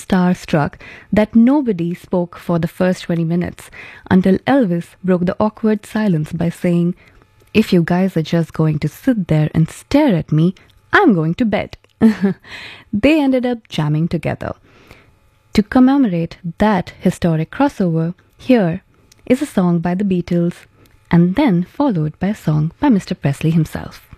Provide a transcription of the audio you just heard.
starstruck that nobody spoke for the first 20 minutes until Elvis broke the awkward silence by saying, "If you guys are just going to sit there and stare at me, I'm going to bed." They ended up jamming together. To commemorate that historic crossover, here is a song by the Beatles and then followed by a song by Mr. Presley himself.